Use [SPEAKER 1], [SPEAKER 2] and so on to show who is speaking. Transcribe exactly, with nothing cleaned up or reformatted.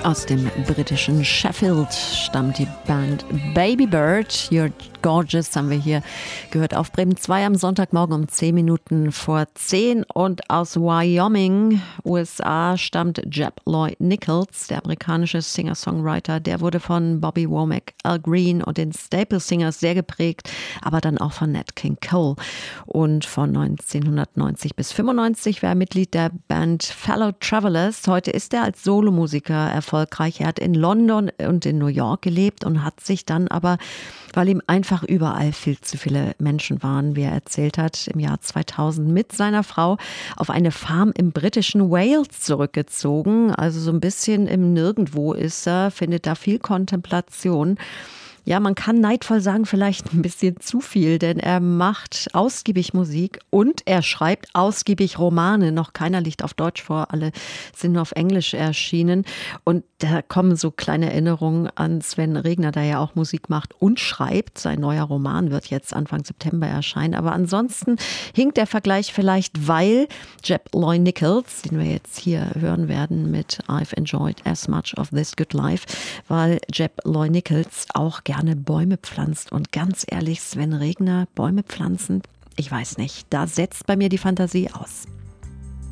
[SPEAKER 1] Aus dem britischen Sheffield stammt die Band Baby Bird. You're Gorgeous haben wir hier gehört auf Bremen zwei am Sonntagmorgen um zehn Minuten vor zehn. Und aus Wyoming, U S A, stammt Jeb Lloyd Nichols, der amerikanische Singer-Songwriter. Der wurde von Bobby Womack, Al Green und den Staple Singers sehr geprägt, aber dann auch von Nat King Cole. Und von neunzehnhundertneunzig bis fünfundneunzig war er Mitglied der Band Fellow Travelers. Heute ist er als Solomusiker erfolgreich. Er hat in London und in New York gelebt und hat sich dann aber, weil ihm einfach überall viel zu viele Menschen waren, wie er erzählt hat, im Jahr zweitausend mit seiner Frau auf eine Farm im britischen Wales zurückgezogen. Also so ein bisschen im Nirgendwo ist er, findet da viel Kontemplation. Ja, man kann neidvoll sagen, vielleicht ein bisschen zu viel, denn er macht ausgiebig Musik und er schreibt ausgiebig Romane. Noch keiner liegt auf Deutsch vor, alle sind nur auf Englisch erschienen. Und da kommen so kleine Erinnerungen an Sven Regner, der ja auch Musik macht und schreibt. Sein neuer Roman wird jetzt Anfang September erscheinen. Aber ansonsten hinkt der Vergleich vielleicht, weil Jeb Lloyd Nichols, den wir jetzt hier hören werden mit I've enjoyed as much of this good life, weil Jeb Lloyd Nichols auch gerne Bäume pflanzt. Und ganz ehrlich, Sven Regner, Bäume pflanzen, ich weiß nicht, da setzt bei mir die Fantasie aus.